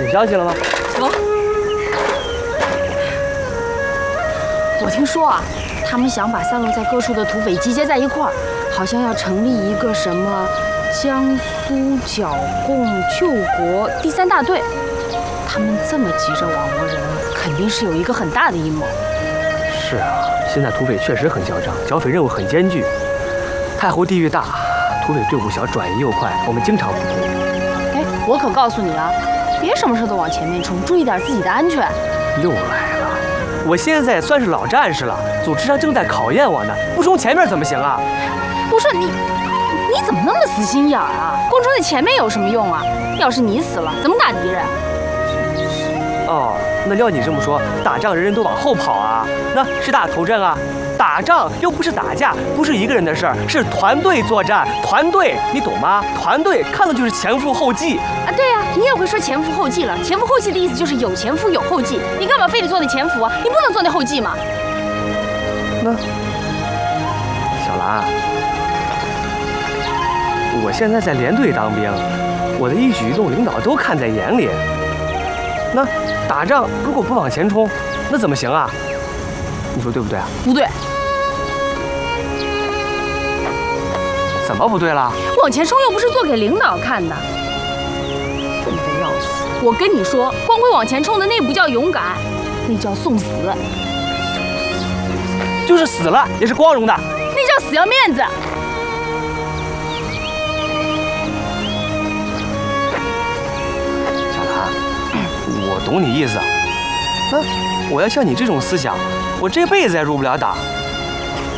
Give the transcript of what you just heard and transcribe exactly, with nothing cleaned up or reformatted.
消息了吗？ 有。我听说啊，他们想把散落在各处的土匪集结在一块儿，好像要成立一个什么江苏剿共救国第三大队。他们这么急着网罗人，肯定是有一个很大的阴谋。 是啊，现在土匪确实很嚣张，剿匪任务很艰巨。太湖地域大，土匪队伍小，转移又快，我们经常不顾。 哎，我可告诉你啊，别什么事都往前面冲，注意点自己的安全。 又来了，我现在也算是老战士了，组织上正在考验我呢，不冲前面怎么行啊？ 不是你，你怎么那么死心眼儿啊？光冲在前面有什么用啊？要是你死了，怎么打敌人？ 哦，那要你这么说，打仗人人都往后跑啊？那是打头阵啊！打仗又不是打架，不是一个人的事儿，是团队作战，团队，你懂吗？团队看的就是前赴后继啊！对呀、啊，你也会说前赴后继了。前赴后继的意思就是有前赴有后继。你干嘛非得做那前赴啊？你不能做那后继吗？ 那小兰，我现在在连队当兵，我的一举一动领导都看在眼里。那打仗如果不往前冲，那怎么行啊？你说对不对啊？ 不对。 怎么不对了？ 往前冲又不是做给领导看的。笨得要死！我跟你说，光会往前冲的那不叫勇敢，那叫送死。 就是死了也是光荣的， 那叫死要面子。 小兰，我懂你意思。那我要像你这种思想，我这辈子也入不了党。